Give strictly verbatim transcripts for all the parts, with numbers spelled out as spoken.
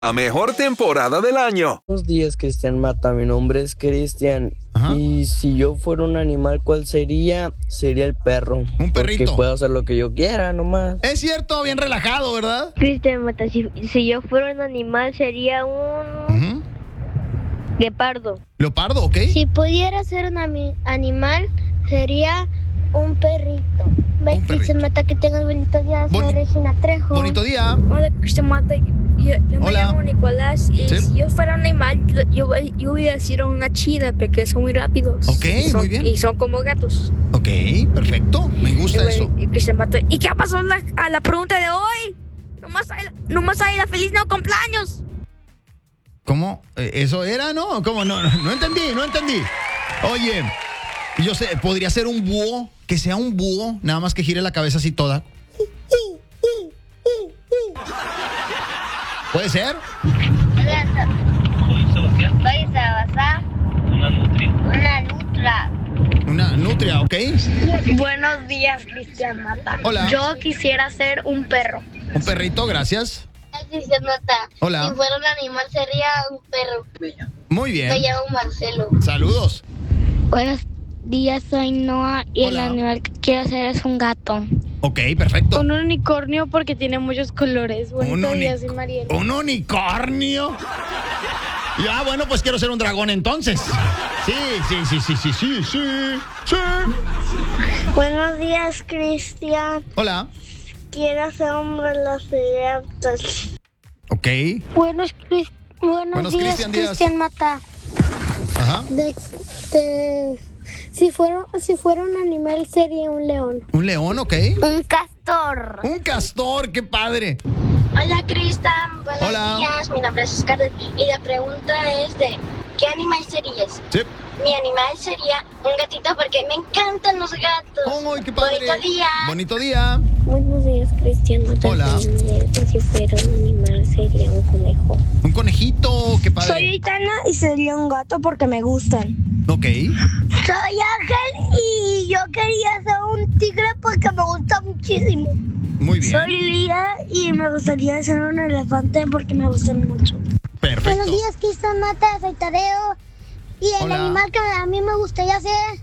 La mejor temporada del año. Buenos días, Cristian Mata. Mi nombre es Cristian. Ajá. Y si yo fuera un animal, ¿cuál sería? Sería el perro. Un perrito. Porque puedo hacer lo que yo quiera, nomás. Es cierto, bien relajado, ¿verdad? Cristian Mata, si, si yo fuera un animal sería un Ujú. guepardo. Leopardo, ¿ok? Si pudiera ser un ami- animal sería un perrito. Bye, Un Cristian perrito. Mata, que tengas bonito día. Soy Boni- Regina Trejo. Bonito día. Hola, Cristian Mata. Yo, yo me Hola. llamo Nicolás y Sí. si yo fuera un animal, yo, yo voy a decir una chida porque son muy rápidos. Ok, Y son- muy bien. Y son como gatos. Ok, perfecto. Me gusta Y, eso. y Cristian Mata, ¿y qué pasó a la, a la pregunta de hoy? Nomás hay, la- nomás hay la feliz no cumpleaños. ¿Cómo? Eh, ¿Eso era, no? ¿Cómo? No, no, no entendí, no entendí. Oye, yo sé, podría ser un búho, que sea un búho, nada más que gire la cabeza así toda. ¿Puede ser? Soy Sabasá. Una nutria. Una nutria. Una nutria, ¿ok? Buenos días, Cristian Mata. Hola. Yo quisiera ser un perro. Un perrito, gracias. Cristian Mata. Hola. Si fuera un animal sería un perro. Muy Me bien. llamo Marcelo. Saludos. Buenos días, soy Noah y Hola. el animal que quiero ser es un gato. Ok, perfecto. Un unicornio porque tiene muchos colores. Un Bonito uni- día, soy Mariela. ¿Un unicornio? Ya, bueno, pues quiero ser un dragón entonces. Sí, sí, sí, sí, sí, sí, sí, sí. Buenos días, Cristian. Hola. Quiero ser un velociraptor. Ok. Buenos, Cris- buenos, Buenos días, Cristian días. Cristian Mata. Ajá. De, de- si, fuera, si fuera un animal sería un león. Un león, ok. Un castor. Un castor, qué padre. Hola, Cristian. Buenos Hola. días. Mi nombre es Oscar y la pregunta es de ¿qué animal serías? Sí. Mi animal sería un gatito porque me encantan los gatos. ¡Ay, qué padre! Bonito día. Bonito día. Buenos días, Cristian. Hola. Si fuera un animal sería un conejo. Un conejito, qué padre. Soy Aitana y sería un gato porque me gustan. Ok. Soy Ángel y yo quería ser un tigre porque me gusta muchísimo. Muy bien. Soy Lía y me gustaría ser un elefante porque me gustan mucho. Perfecto. Buenos días, Cristian Mata, soy Tadeo. Y el Hola. animal que a mí me gustaría ser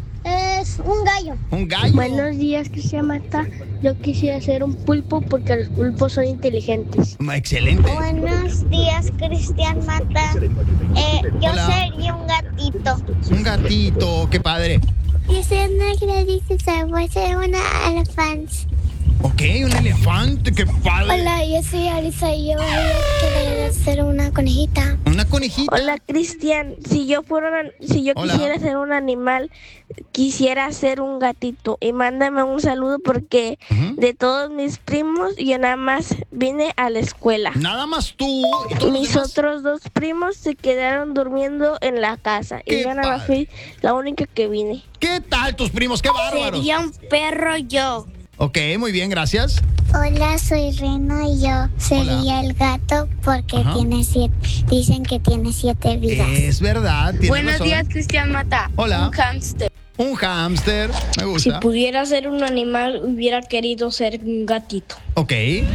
es un gallo. Un gallo. Buenos días, Cristian Mata. Yo quisiera ser un pulpo porque los pulpos son inteligentes. Excelente. Buenos días, Cristian Mata. Eh, yo Hola. sería un gatito. Un gatito, qué padre. Yo soy una Gladys, voy a ser una elefante. Ok, un elefante, qué padre. Hola, yo soy Alisa y yo voy a querer ser una conejita. Una conejita. Hola, Cristian. Si yo fuera una- si yo Hola. quisiera ser un animal, quisiera ser un gatito. Y mándame un saludo porque Ujú. de todos mis primos yo nada más vine a la escuela. Nada más tú y todos los Mis demás. otros dos primos se quedaron durmiendo en la casa Qué y yo nada más padre. fui la única que vine. ¿Qué tal tus primos? Qué bárbaros. un perro yo. Ok, muy bien, gracias. Hola, soy Reno y yo sería el gato porque Ajá. tiene siete, dicen que tiene siete vidas. Es verdad. tienes Buenos razón. días, Cristian Mata. Hola. Un hámster. Un hámster. Me Si gusta. pudiera ser un animal, hubiera querido ser un gatito. Ok.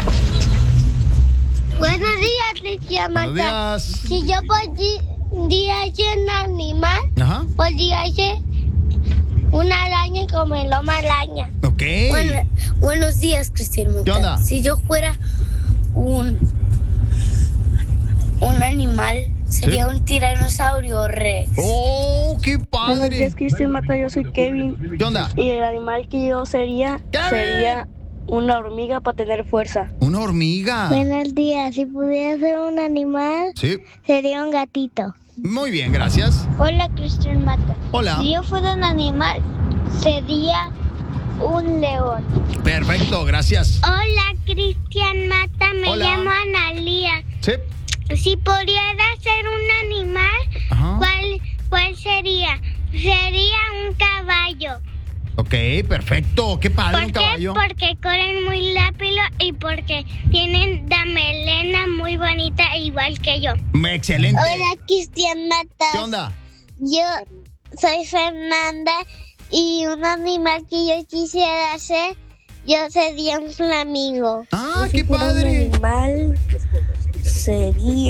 Buenos días, Cristian Buenos días. Si yo podía ser un animal, Ajá. podría ser una araña y comerlo una araña. Ok. Buenos días, Cristian Mata. ¿Qué onda? Si yo fuera un, un animal, sería un tiranosaurio rex. Oh, qué Buenos días, padre. Cristian Mata. Yo soy Kevin. ¿Qué onda? Y el animal que yo sería Kevin. sería una hormiga para tener fuerza. Una hormiga. Buenos días, si pudiera ser un animal, Sí. sería un gatito. Muy bien, gracias. Hola, Cristian Mata. Hola. Si yo fuera un animal, sería un león. Perfecto, gracias. Hola, Cristian Mata, me Hola. llamo Analía. Sí. Si pudiera ser un animal, Ajá. ¿cuál, cuál sería? Sería un caballo. Ok, perfecto. Qué padre ¿Por un qué? caballo. Porque corren muy rápido y porque tienen la melena muy bonita igual que yo. Excelente. Hola, Cristian Mata. ¿Qué onda? Yo soy Fernanda y un animal que yo quisiera ser, yo sería un flamingo. Ah, qué padre. Un animal sería